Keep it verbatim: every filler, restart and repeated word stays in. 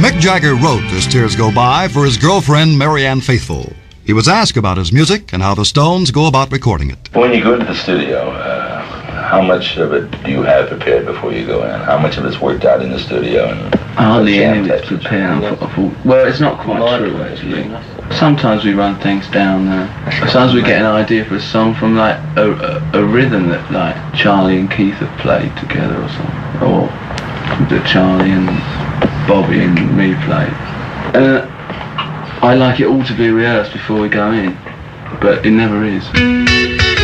Mick Jagger wrote As Tears Go By for his girlfriend, Marianne Faithfull. He was asked about his music and how the Stones go about recording it. When you go into the studio, uh, how much of it do you have prepared before you go in? How much of it's worked out in the studio? And hardly any of it's prepared. Well, it's not quite true, actually. Sometimes we run things down there. Sometimes we get an idea for a song from like a, a, a rhythm that like Charlie and Keith have played together or something, or that Charlie and Bobby and me played. Uh, I like it all to be rehearsed before we go in, but it never is.